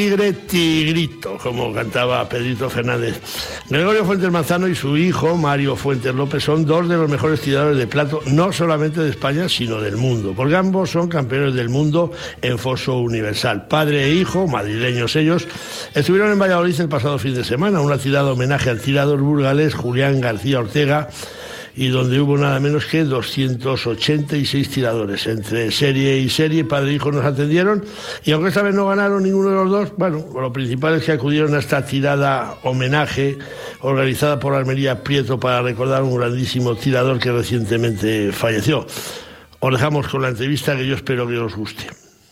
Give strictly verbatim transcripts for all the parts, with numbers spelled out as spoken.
Tigre, tigrito, como cantaba Pedrito Fernández. Gregorio Fuentes Manzano y su hijo, Mario Fuentes López, son dos de los mejores tiradores de plato, no solamente de España, sino del mundo, porque ambos son campeones del mundo en foso universal. Padre e hijo, madrileños ellos, estuvieron en Valladolid el pasado fin de semana, una tirada homenaje al tirador burgalés Julián García Ortega, y donde hubo nada menos que doscientos ochenta y seis tiradores. Entre serie y serie, padre e hijo nos atendieron, y aunque esta vez no ganaron ninguno de los dos, bueno, lo principal es que acudieron a esta tirada homenaje organizada por Almería Prieto para recordar a un grandísimo tirador que recientemente falleció. Os dejamos con la entrevista, que yo espero que os guste.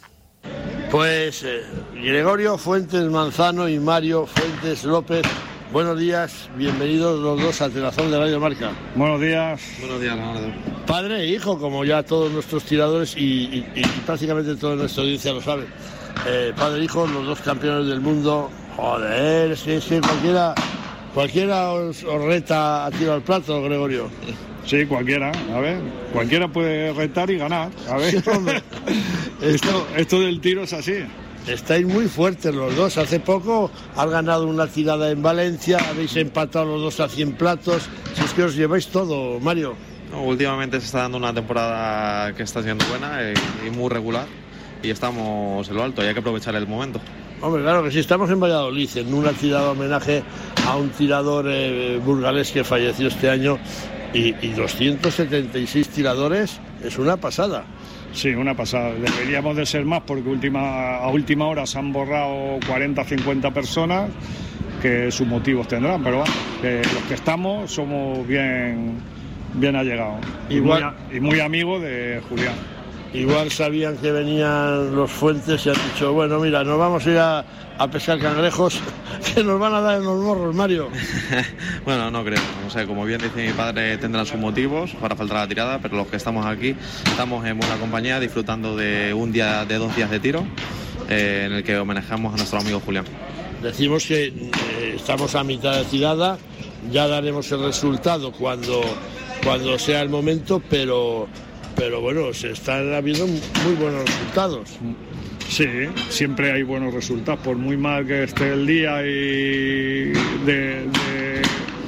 Pues eh, Gregorio Fuentes Manzano y Mario Fuentes López, buenos días, bienvenidos los dos a Telazón de Radio Marca. Buenos días. Buenos días, Leonardo. Padre e hijo, como ya todos nuestros tiradores y, y, y prácticamente toda nuestra audiencia lo sabe. Eh, padre e hijo, los dos campeones del mundo. Joder, es que, es que cualquiera, cualquiera os, os reta a tiro al plato, Gregorio. Sí, cualquiera, a ver, cualquiera puede retar y ganar, a ver. Sí, hombre. esto, esto del tiro es así. Estáis muy fuertes los dos. Hace poco has ganado una tirada en Valencia, habéis empatado los dos a cien platos. Si es que os lleváis todo, Mario. No, últimamente se está dando una temporada que está siendo buena y, y muy regular, y estamos en lo alto y hay que aprovechar el momento. Hombre, claro que sí, estamos en Valladolid, en una tirada homenaje a un tirador eh, burgalés que falleció este año, y, y doscientos setenta y seis tiradores es una pasada. Sí, una pasada. Deberíamos de ser más, porque última, a última hora se han borrado cuarenta a cincuenta personas, que sus motivos tendrán, pero bueno, que los que estamos somos bien, bien allegados. Igual, y, muy, y muy amigos de Julián. Igual sabían que venían los Fuentes y han dicho, bueno, mira, nos vamos a ir a, a pescar cangrejos, que nos van a dar en los morros, Mario. Bueno, no creo. O sea, como bien dice mi padre, tendrán sus motivos para faltar a la tirada, pero los que estamos aquí estamos en buena compañía, disfrutando de un día, de dos días de tiro, eh, en el que homenajeamos a nuestro amigo Julián. Decimos que eh, estamos a mitad de tirada, ya daremos el resultado cuando, cuando sea el momento, pero... Pero bueno, se están habiendo muy buenos resultados. Sí, siempre hay buenos resultados, por muy mal que esté el día y de, de,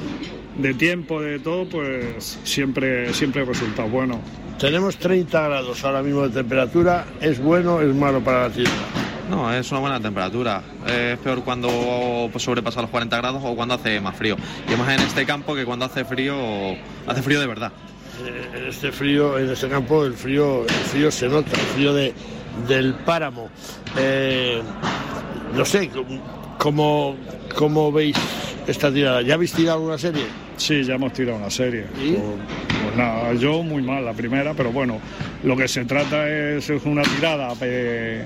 de tiempo, de todo, pues siempre, siempre hay resultados buenos. Tenemos treinta grados ahora mismo de temperatura, ¿es bueno o es malo para la tirada? No, es una buena temperatura. Es peor cuando sobrepasa los cuarenta grados o cuando hace más frío. Y más en este campo, que cuando hace frío, hace frío de verdad. En este frío, en este campo, el frío, el frío se nota, el frío de, del páramo. Eh, no sé, ¿cómo, ¿cómo veis esta tirada? ¿Ya habéis tirado una serie? Sí, ya hemos tirado una serie. ¿Y? Pues, pues nada, yo muy mal la primera, pero bueno, lo que se trata es, es una tirada de,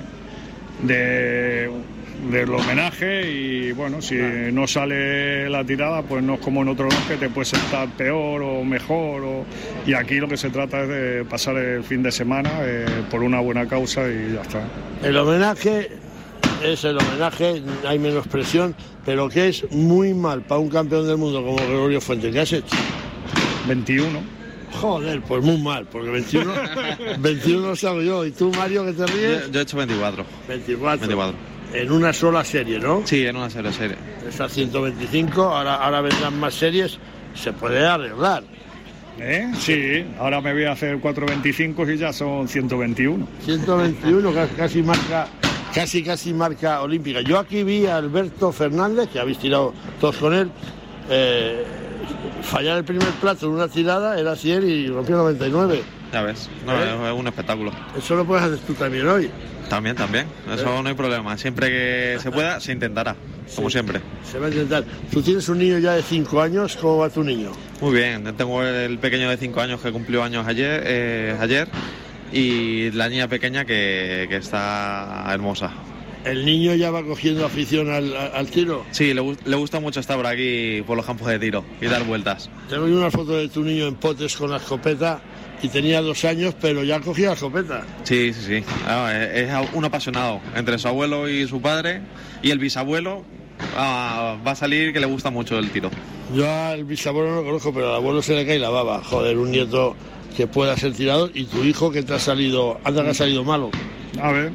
de, del homenaje, y bueno, si claro, no sale la tirada, pues no es como en otro lado que te puedes estar peor o mejor, o, y aquí lo que se trata es de pasar el fin de semana eh, por una buena causa y ya está. El homenaje es el homenaje, hay menos presión, pero que es muy mal para un campeón del mundo como Gregorio Fuentes. ¿Qué has hecho? veintiuno. Joder, pues muy mal, porque veintiuno, veintiuno lo salgo yo. ¿Y tú, Mario, que te ríes? Yo, yo he hecho veinticuatro. veinticuatro. veinticuatro. En una sola serie, ¿no? Sí, en una sola serie. Está ciento veinticinco, ahora, ahora vendrán más series, se puede arreglar. ¿Eh? Sí, ahora me voy a hacer cuatro veinticinco y ya son ciento veintiuno. ciento veintiuno, casi marca, casi casi marca olímpica. Yo aquí vi a Alberto Fernández, que habéis tirado todos con él, eh, fallar el primer plato en una tirada, era cien y rompió noventa y nueve. Ya ves, no, ¿Eh? es un espectáculo. Eso lo puedes hacer tú también hoy. También, también, eso ¿Eh? no hay problema. Siempre que se pueda, se intentará, sí, como siempre. Se va a intentar. Tú tienes un niño ya de cinco años, ¿cómo va tu niño? Muy bien, tengo el pequeño de cinco años que cumplió años ayer, eh, ayer y la niña pequeña que, que está hermosa. ¿El niño ya va cogiendo afición al, al tiro? Sí, le, le gusta mucho estar por aquí, por los campos de tiro y dar vueltas. Tengo una foto de tu niño en Potes con la escopeta, y tenía dos años, pero ya cogía la escopeta. Sí, sí, sí. Ah, es un apasionado. Entre su abuelo y su padre y el bisabuelo, ah, va a salir que le gusta mucho el tiro. Yo al bisabuelo no lo conozco, pero al abuelo se le cae la baba. Joder, un nieto que pueda ser tirador, y tu hijo que te ha salido, anda que ha salido malo. A ver,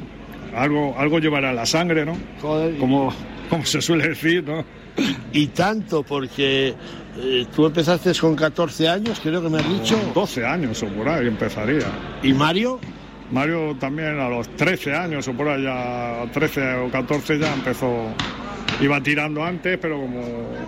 algo, algo llevará la sangre, ¿no? Joder. Como, como se suele decir, ¿no? Y tanto, porque eh, tú empezaste con catorce años, creo que me has dicho. doce años o por ahí empezaría. ¿Y Mario? Mario también a los trece años o por ahí, ya trece o catorce ya empezó, iba tirando antes, pero como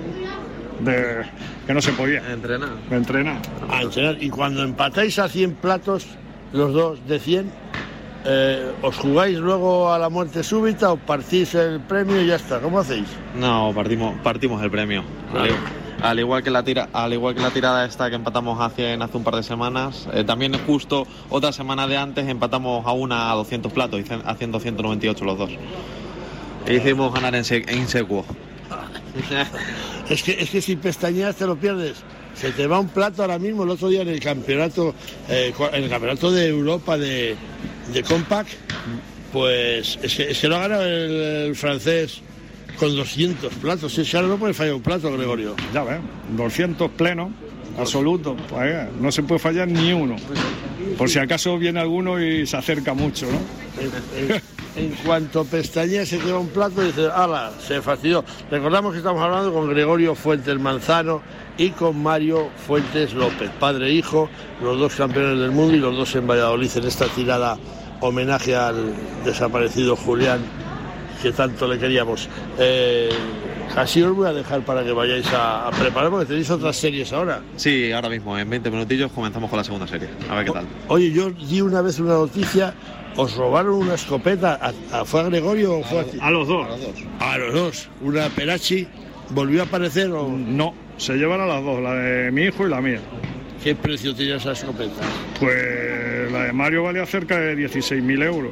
de que no se podía. Entrenar. De entrenar. A entrenar. Y cuando empatáis a cien platos, los dos de cien, eh, ¿os jugáis luego a la muerte súbita o partís el premio y ya está? ¿Cómo hacéis? No, partimos, partimos el premio. Claro. Al, al igual que la tira, al igual que la tirada esta que empatamos hace, hace un par de semanas, eh, también justo otra semana de antes empatamos a una a doscientos platos, haciendo ciento noventa y ocho los dos. E hicimos ganar en, se, en secuo. Es que, es que si pestañeas te lo pierdes. Se te va un plato ahora mismo. El otro día en el campeonato, eh, en el campeonato de Europa de, de Compact, pues es que, es que lo ha ganado el, el francés con doscientos platos. Es que ahora no puede fallar un plato, Gregorio. Ya ves, doscientos plenos, absolutos. Pues, no se puede fallar ni uno. Por si acaso viene alguno y se acerca mucho, ¿no? En, en, en cuanto pestañea se lleva un plato y dice, ¡hala! Se fastidió. Recordamos que estamos hablando con Gregorio Fuentes Manzano y con Mario Fuentes López, padre e hijo, los dos campeones del mundo y los dos en Valladolid en esta tirada homenaje al desaparecido Julián, que tanto le queríamos. Eh, así os voy a dejar para que vayáis a, a preparar, porque tenéis otras series ahora. Sí, ahora mismo, en veinte minutillos comenzamos con la segunda serie. A ver qué tal. Oye, yo di una vez una noticia, os robaron una escopeta, ¿a, a, ¿fue a Gregorio o fue a, a los dos? A los dos. A los dos. Una Perachi, ¿volvió a aparecer o...? No, se llevaron las dos, la de mi hijo y la mía. ¿Qué precio tenía esa escopeta? Pues la de Mario valía cerca de dieciséis mil euros.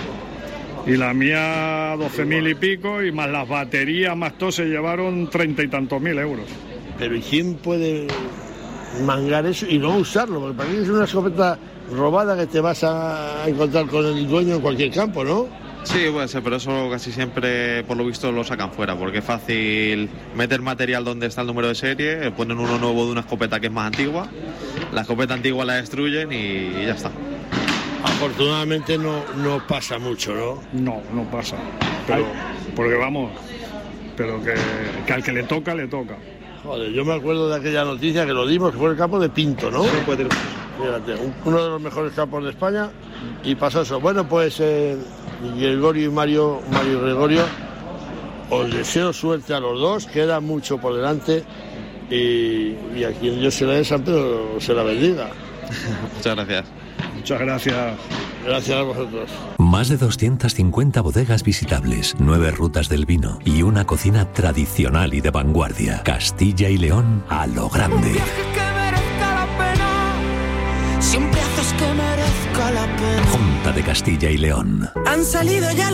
Y la mía doce mil y pico, y más las baterías, más todo, se llevaron treinta y tantos mil euros. Pero ¿y quién puede mangar eso y no usarlo? Porque para mí es una escopeta robada que te vas a encontrar con el dueño en cualquier campo, ¿no? Sí, puede ser, pero eso casi siempre, por lo visto, lo sacan fuera, porque es fácil meter material donde está el número de serie, ponen uno nuevo de una escopeta que es más antigua, la escopeta antigua la destruyen y ya está. Afortunadamente no, no pasa mucho, ¿no? No, no pasa. Pero, porque vamos, pero que, que al que le toca, le toca. Joder, yo me acuerdo de aquella noticia que lo dimos, que fue el campo de Pinto, ¿no? Sí, puede ir. Fíjate, uno de los mejores campos de España, y pasó eso. Bueno, pues eh, Gregorio y Mario, Mario y Gregorio, os deseo suerte a los dos, queda mucho por delante, y, y a quien Dios se la dé San Pedro se la bendiga. Muchas gracias. Muchas gracias. Gracias a vosotros. Más de doscientas cincuenta bodegas visitables, nueve rutas del vino y una cocina tradicional y de vanguardia. Castilla y León a lo grande. Siempre haces que merezca la pena. Junta de Castilla y León. Han salido ya